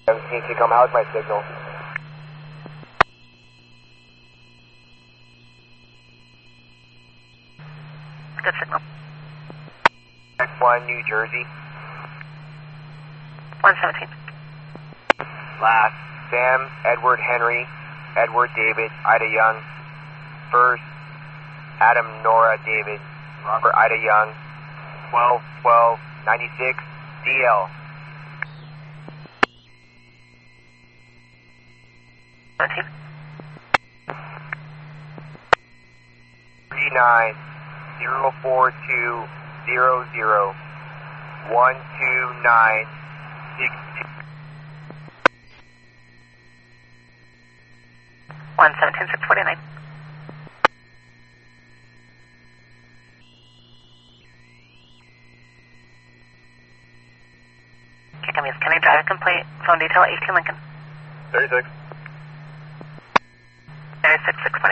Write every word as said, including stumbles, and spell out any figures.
seventeen to come, how's my signal? Good signal. X one, New Jersey. one seventeen. Last, Sam, Edward Henry, Edward David, Ida Young. First, Adam Nora David, Robert Ida Young. twelve twelve ninety-six, D L. seventeen. three nine zero four two zero zero one two nine six two. one seventeen six forty-nine. Okay, come can I drive a complete phone detail at eighteen Lincoln? thirty-six. thirty-six six